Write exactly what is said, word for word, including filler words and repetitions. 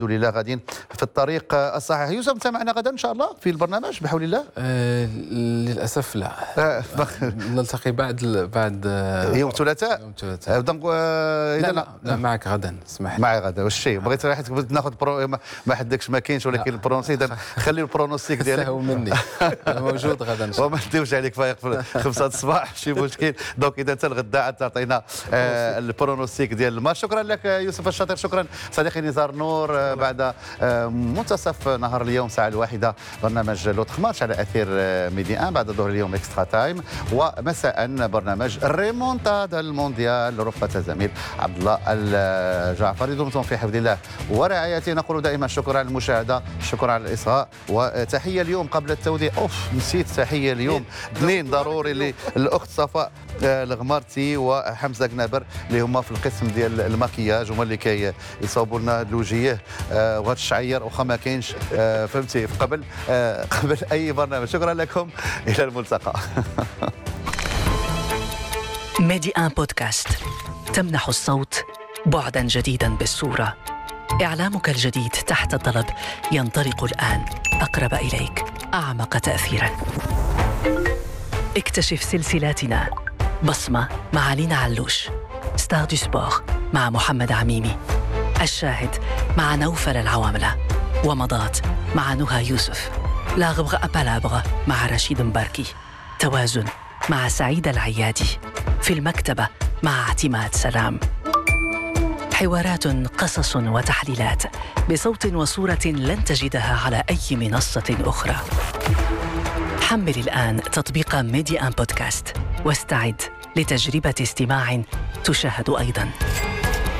لله غاديين في الطريق الصحيح. يوسف انت معنا غدا ان شاء الله في البرنامج بحول الله؟ آه للاسف لا. آه نلتقي بعد بعد آه يوم الثلاثاء. يوم الثلاثاء. دونك آه لا, لا لا معك غدا اسمح لي. معي غدا واش الشيء بغيت راح ناخذ برو... ما حدكش ما كاينش ولكن البرونسي اذا خلي البرونوستيك ديالك سهو مني. انا موجود غدا ان شاء الله وما نديوش عليك فايق في خمسة الصباح شي مشكل. دونك اذا انت الغدا عاد تعطينا آه البرونوستيك ديال الماتش. شكرا لك يوسف الشاطر. شكرا صديقي نزار نور. آه بعد منتصف نهار اليوم الساعة الواحدة برنامج لوتخ ماتش على أثير ميدي أن. بعد ظهر اليوم إكسترا تايم. ومساء برنامج ريمونتادا المونديال رفقة الزميل عبد الله الجعفري. دمتم في حفظ الله ورعايته. نقول دائما شكرا على المشاهدة، شكرا على الإصغاء، وتحية اليوم قبل التوديع. أوف نسيت تحية اليوم اثنين ضروري للأخت صفاء الغمارتي وحمزة قنابر اللي هما في القسم ديال المكياج، هما اللي كيصاوبوا لنا الوجيه آه وهذا الشعير واخا ما كاينش آه فهمتي قبل آه قبل اي برنامج. شكرا لكم، الى الملتقى. ميدي أن بودكاست تمنح الصوت بعدا جديدا بالصورة. إعلامك الجديد تحت الطلب ينطلق الآن أقرب إليك، أعمق تأثيرا. اكتشف سلسلاتنا: بصمة مع لينا علوش، ستار دو سبور مع محمد عميمي، الشاهد مع نوفل العواملة، ومضات مع نهى يوسف، لاغبغ أبالابغ مع رشيد مباركي، توازن مع سعيد العيادي، في المكتبة مع اعتماد سلام. حوارات، قصص وتحليلات بصوت وصورة لن تجدها على أي منصة أخرى. حمل الآن تطبيق ميدي أن بودكاست واستعد لتجربة استماع تشاهد أيضاً.